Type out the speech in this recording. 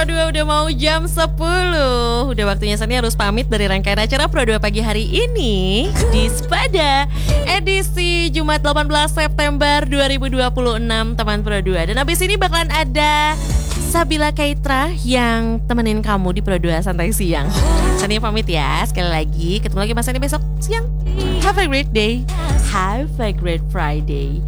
Pro 2 udah mau jam 10. Udah waktunya Sani harus pamit dari rangkaian acara Pro 2 pagi hari ini di Spada edisi Jumat 18 September 2026 teman Pro 2. Dan abis ini bakalan ada Sabila Kaitra yang temenin kamu di Pro 2 Santai Siang. Sani pamit ya, sekali lagi ketemu lagi Mas Sani besok siang. Have a great day, have a great Friday.